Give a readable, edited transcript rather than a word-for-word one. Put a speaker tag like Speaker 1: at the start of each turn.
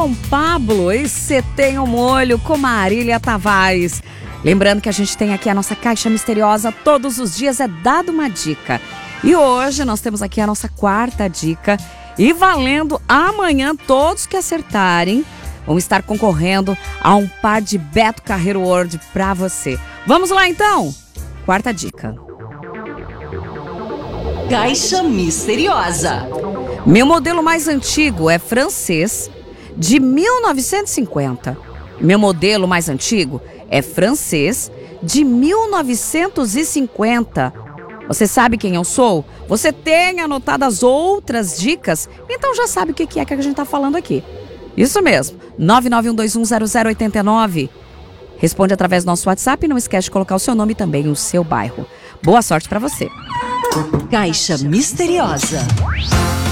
Speaker 1: com Pablo e Cê Tem o Molho com Marília Tavares. Lembrando que a gente tem aqui a nossa caixa misteriosa, todos os dias é dado uma dica. E hoje nós temos aqui a nossa quarta dica e valendo amanhã todos que acertarem vão estar concorrendo a um par de Beto Carreiro World pra você. Vamos lá então? Quarta dica.
Speaker 2: Caixa misteriosa.
Speaker 1: Meu modelo mais antigo é francês, de 1950. Meu modelo mais antigo é francês, de 1950. Você sabe quem eu sou? Você tem anotado as outras dicas? Então já sabe o que é que a gente está falando aqui. Isso mesmo, 991210089. Responde através do nosso WhatsApp e não esquece de colocar o seu nome e também o seu bairro. Boa sorte para você.
Speaker 2: Caixa misteriosa.